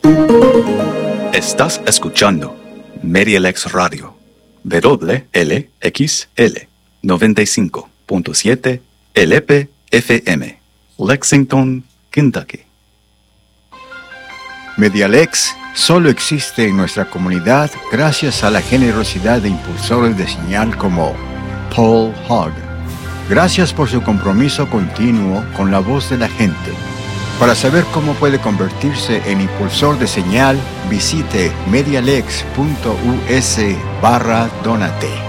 Estás escuchando MediaLex Radio, WLXL 95.7 LP-FM, Lexington, Kentucky. MediaLex solo existe en nuestra comunidad gracias a la generosidad de impulsores de señal como Paul Hogg. Gracias por su compromiso continuo con la voz de la gente. Para saber cómo puede convertirse en impulsor de señal, visite medialex.us/donate.